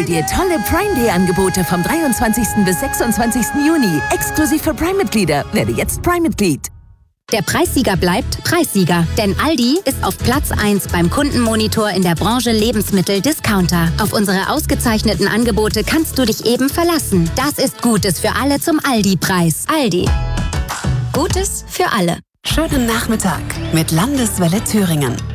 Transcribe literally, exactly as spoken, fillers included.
Hol dir tolle Prime Day Angebote vom dreiundzwanzigsten bis sechsundzwanzigsten Juni. Exklusiv für Prime-Mitglieder. Werde jetzt Prime-Mitglied. Der Preissieger bleibt Preissieger, denn Aldi ist auf Platz eins beim Kundenmonitor in der Branche Lebensmittel-Discounter. Auf unsere ausgezeichneten Angebote kannst du dich eben verlassen. Das ist Gutes für alle zum Aldi-Preis. Aldi. Gutes für alle. Schönen Nachmittag mit Landeswelle Thüringen.